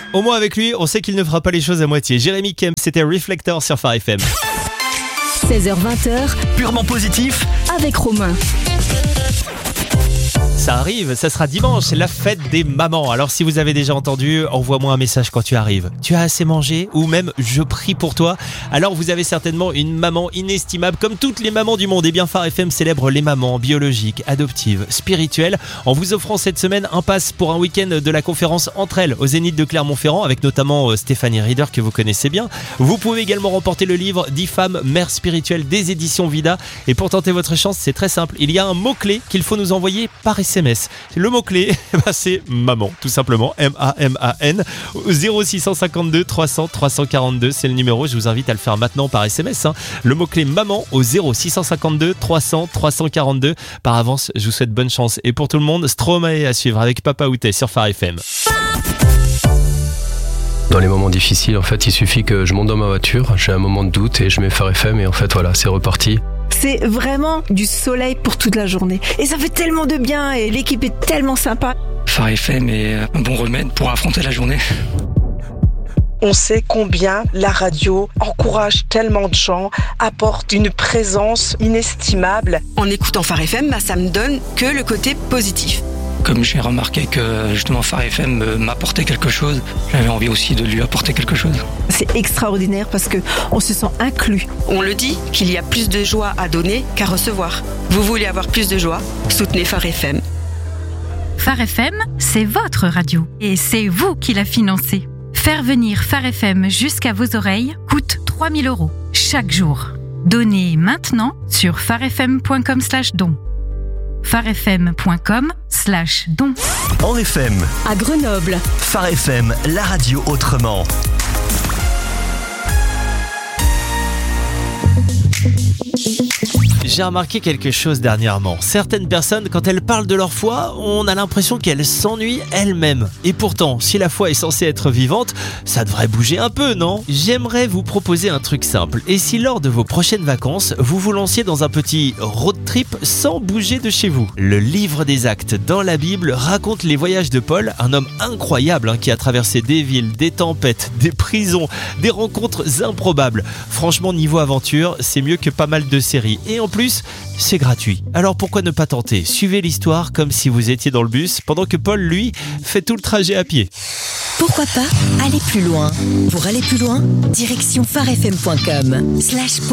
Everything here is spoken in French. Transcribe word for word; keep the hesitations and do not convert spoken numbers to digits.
Au moins avec lui, on sait qu'il ne fera pas les choses à moitié. Jérémy Kemp, c'était Reflector sur Phare F M. seize heures vingt, Purement positif avec Romain. Ça arrive, ça sera dimanche, c'est la fête des mamans. Alors si vous avez déjà entendu, envoie-moi un message quand tu arrives. Tu as assez mangé? Ou même je prie pour toi. Alors vous avez certainement une maman inestimable comme toutes les mamans du monde. Et bien Phare F M célèbre les mamans biologiques, adoptives, spirituelles en vous offrant cette semaine un pass pour un week-end de la conférence Entre elles au Zénith de Clermont-Ferrand avec notamment Stéphanie Rieder que vous connaissez bien. Vous pouvez également remporter le livre dix femmes mères spirituelles des éditions Vida. Et pour tenter votre chance, c'est très simple. Il y a un mot-clé qu'il faut nous envoyer par S M S. Le mot-clé, c'est maman, tout simplement, M A M A N, zéro six cent cinquante-deux trois cents trois cent quarante-deux, c'est le numéro, je vous invite à le faire maintenant par S M S. Hein. Le mot-clé maman au zéro six cent cinquante-deux trois cents trois cent quarante-deux. Par avance, je vous souhaite bonne chance. Et pour tout le monde, Stromae à suivre avec Papa Outé sur Phare F M. Dans les moments difficiles, en fait, il suffit que je monte dans ma voiture, j'ai un moment de doute et je mets Phare F M et en fait, voilà, c'est reparti. C'est vraiment du soleil pour toute la journée. Et ça fait tellement de bien et l'équipe est tellement sympa. Phare F M est un bon remède pour affronter la journée. On sait combien la radio encourage tellement de gens, apporte une présence inestimable. En écoutant Phare F M, bah, ça me donne que le côté positif. Comme j'ai remarqué que justement Phare F M m'apportait quelque chose, j'avais envie aussi de lui apporter quelque chose. C'est extraordinaire parce qu'on se sent inclus. On le dit, qu'il y a plus de joie à donner qu'à recevoir. Vous voulez avoir plus de joie? Soutenez Phare F M. Phare F M, c'est votre radio et c'est vous qui la financez. Faire venir Phare F M jusqu'à vos oreilles coûte trois mille euros chaque jour. Donnez maintenant sur pharefm point com slash don. pharefm point com slash don. en F M. À Grenoble. Phare F M, la radio autrement. J'ai remarqué quelque chose dernièrement. Certaines personnes, quand elles parlent de leur foi, on a l'impression qu'elles s'ennuient elles-mêmes. Et pourtant, si la foi est censée être vivante, ça devrait bouger un peu, non? J'aimerais vous proposer un truc simple. Et si lors de vos prochaines vacances, vous vous lanciez dans un petit road trip sans bouger de chez vous? Le livre des Actes dans la Bible raconte les voyages de Paul, un homme incroyable hein, qui a traversé des villes, des tempêtes, des prisons, des rencontres improbables. Franchement, niveau aventure, c'est mieux que pas mal de séries. Et en plus, c'est gratuit. Alors pourquoi ne pas tenter? Suivez l'histoire comme si vous étiez dans le bus, pendant que Paul, lui, fait tout le trajet à pied. Pourquoi pas aller plus loin? Pour aller plus loin, direction pharefm point com slash